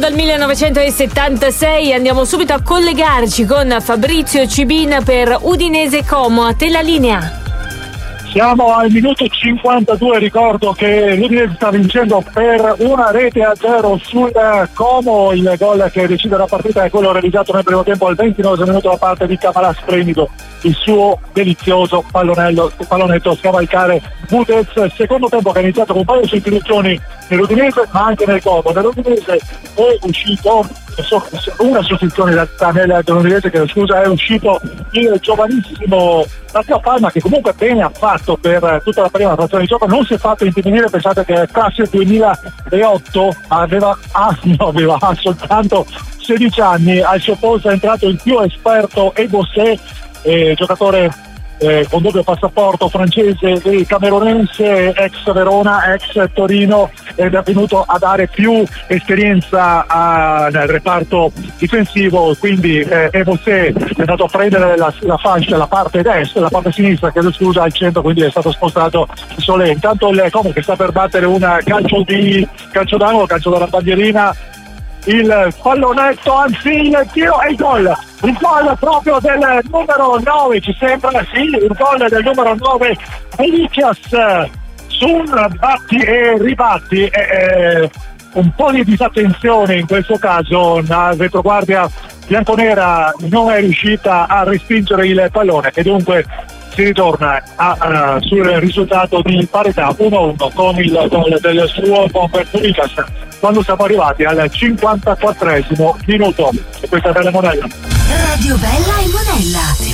dal 1976. Andiamo subito a collegarci con Fabrizio Cibin per Udinese Como. A te la linea. Siamo al minuto 52, ricordo che l'Udinese sta vincendo per 1-0 sul Como. Il gol che decide la partita è quello realizzato nel primo tempo al 29 minuto da parte di Camarà, splendido il suo delizioso pallonetto scavalcare Budez. Secondo tempo che è iniziato con un paio di sostituzioni nell'Udinese ma anche nel Como. Nell'Udinese è uscito una sostituzione dell'Udinese è uscito il giovanissimo Matteo Palma, che comunque bene ha fatto per tutta la prima frazione di gioco, non si è fatto intimidire. Pensate che classe 2008 aveva soltanto 16 anni. Al suo posto è entrato il più esperto Ebosé, giocatore con doppio passaporto francese e camerunense, ex Verona, ex Torino, ed è venuto a dare più esperienza nel reparto difensivo. Quindi Ebosé è andato a prendere la fascia, la parte destra, la parte sinistra, chiedo scusa, al centro, quindi è stato spostato Solé. Intanto il Como che sta per battere un calcio d'angolo, calcio dalla bandierina, il pallonetto, anzi il tiro e il gol proprio del numero 9, ci sembra, sì, il gol del numero 9 Elicias sul batti e ribatti. Un po' di disattenzione in questo caso, la retroguardia bianconera non è riuscita a respingere il pallone e dunque si ritorna sul risultato di parità 1-1 con il gol del suo Lucas quando siamo arrivati al 54esimo minuto. E questa è Bella Monella. Radio Bella e Monella.